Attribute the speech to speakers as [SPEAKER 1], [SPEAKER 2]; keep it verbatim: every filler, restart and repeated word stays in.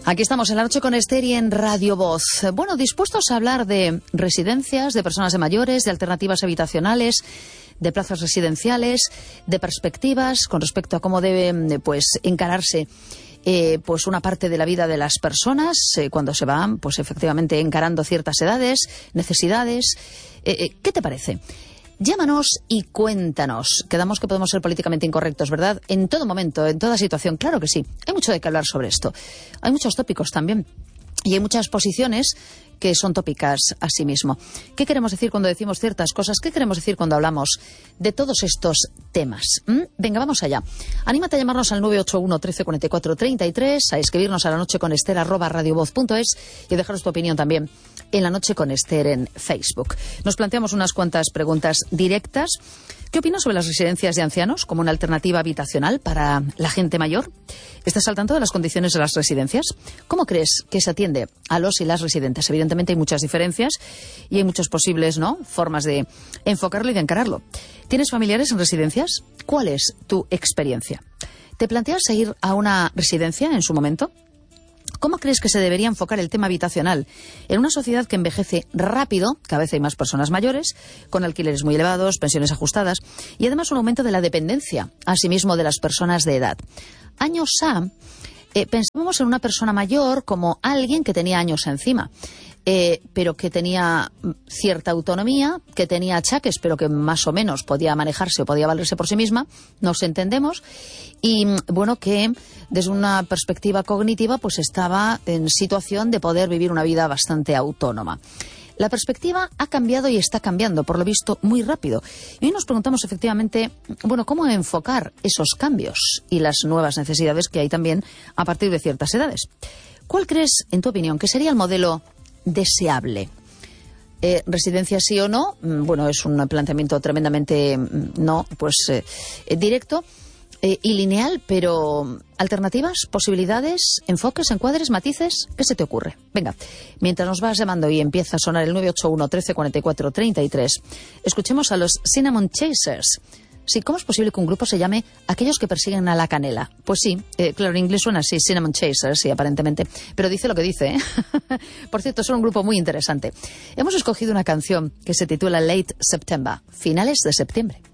[SPEAKER 1] Aquí estamos en la noche con Esther y en Radio Voz. Bueno, dispuestos a hablar de residencias, de personas de mayores, de alternativas habitacionales, de plazas residenciales, de perspectivas con respecto a cómo debe pues encararse eh, pues una parte de la vida de las personas eh, cuando se van pues efectivamente encarando ciertas edades, necesidades. Eh, eh, ¿Qué te parece? Llámanos y cuéntanos. Quedamos que podemos ser políticamente incorrectos, ¿verdad? En todo momento, en toda situación. Claro que sí. Hay mucho de qué hablar sobre esto. Hay muchos tópicos también. Y hay muchas posiciones que son tópicas a sí mismo. ¿Qué queremos decir cuando decimos ciertas cosas? ¿Qué queremos decir cuando hablamos de todos estos temas? ¿Mm? Venga, vamos allá. Anímate a llamarnos al nueve ocho uno, trece, cuarenta y cuatro, treinta y tres, a escribirnos a la noche con Esther arroba radiovoz punto es y dejaros tu opinión también en La Noche con Esther en Facebook. Nos planteamos unas cuantas preguntas directas. ¿Qué opinas sobre las residencias de ancianos como una alternativa habitacional para la gente mayor? ¿Estás al tanto de las condiciones de las residencias? ¿Cómo crees que se atiende a los y las residentes? Evidentemente hay muchas diferencias y hay muchas posibles, ¿no?, formas de enfocarlo y de encararlo. ¿Tienes familiares en residencias? ¿Cuál es tu experiencia? ¿Te planteas ir a una residencia en su momento? ¿Cómo crees que se debería enfocar el tema habitacional en una sociedad que envejece rápido, cada vez hay más personas mayores, con alquileres muy elevados, pensiones ajustadas y además un aumento de la dependencia, asimismo de las personas de edad? Años A, eh, pensábamos en una persona mayor como alguien que tenía años encima, eh, pero que tenía cierta autonomía, que tenía achaques, pero que más o menos podía manejarse o podía valerse por sí misma, nos entendemos, y bueno, que desde una perspectiva cognitiva pues estaba en situación de poder vivir una vida bastante autónoma. La perspectiva ha cambiado y está cambiando, por lo visto, muy rápido. Y hoy nos preguntamos efectivamente, bueno, cómo enfocar esos cambios y las nuevas necesidades que hay también a partir de ciertas edades. ¿Cuál crees, en tu opinión, que sería el modelo deseable? Eh, ¿Residencia sí o no? Bueno, es un planteamiento tremendamente no, pues eh, directo eh, y lineal, pero alternativas, posibilidades, enfoques, encuadres, matices, ¿qué se te ocurre? Venga, mientras nos vas llamando y empieza a sonar el nueve ocho uno, trece, cuarenta y cuatro, treinta y tres, escuchemos a los Cinnamon Chasers. Sí, ¿cómo es posible que un grupo se llame Aquellos que persiguen a la canela? Pues sí, eh, claro, en inglés suena así, Cinnamon Chasers, sí, aparentemente, pero dice lo que dice, ¿eh? Por cierto, son un grupo muy interesante. Hemos escogido una canción que se titula Late September, finales de septiembre.